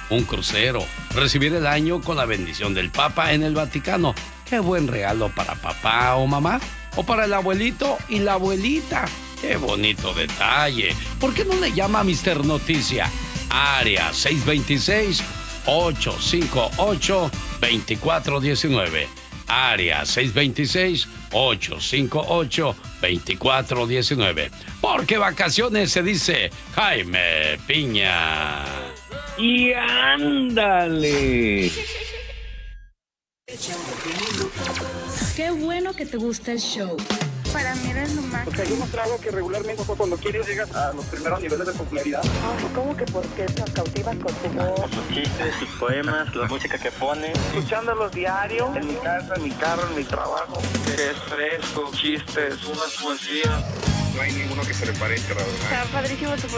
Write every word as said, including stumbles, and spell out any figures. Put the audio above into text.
un crucero, recibir el año con la bendición del Papa en el Vaticano. Qué buen regalo para papá o mamá, o para el abuelito y la abuelita. Qué bonito detalle. ¿Por qué no le llama a mister Noticia? Área seis dos seis, ocho cinco ocho, dos cuatro uno nueve. Área seis dos seis, ocho cinco ocho, dos cuatro uno nueve. Porque vacaciones se dice Jaime Piña. ¡Y ándale! Qué bueno que te gusta el show. Para mí eres lo más. Porque hay un trago que regularmente cuando quieres llegas a los primeros niveles de popularidad. Ay, ¿cómo que por qué nos cautivas con tu voz? Con sus chistes, sus poemas, la música que pone. Escuchándolos diario, en mi casa, en mi carro, en mi trabajo. Es fresco, chistes, unas poesías. No hay ninguno que se le parezca, la verdad. Está padrísimo tu